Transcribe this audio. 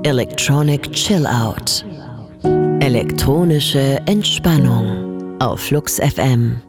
Electronic Chill Out. Elektronische Entspannung auf Flux FM.